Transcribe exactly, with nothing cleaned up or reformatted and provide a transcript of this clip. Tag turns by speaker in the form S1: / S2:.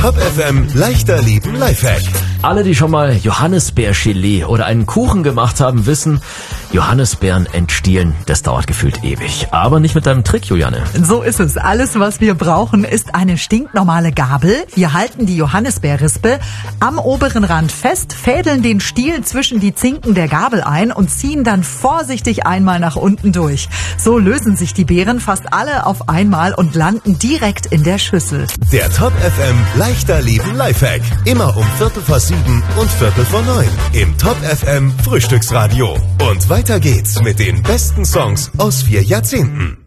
S1: Top F M leichter lieben Lifehack.
S2: Alle, die schon mal Johannisbeergelee oder einen Kuchen gemacht haben, wissen, Johannisbeeren entstielen, das dauert gefühlt ewig. Aber nicht mit deinem Trick, Juliane.
S3: So ist es. Alles, was wir brauchen, ist eine stinknormale Gabel. Wir halten die Johannisbeerrispe am oberen Rand fest, fädeln den Stiel zwischen die Zinken der Gabel ein und ziehen dann vorsichtig einmal nach unten durch. So lösen sich die Beeren fast alle auf einmal und landen direkt in der Schüssel.
S1: Der Top F M leichter lieben Lifehack. Immer um Viertel vor sieben und Viertel vor neun im Top F M Frühstücksradio. Und weiter geht's mit den besten Songs aus vier Jahrzehnten.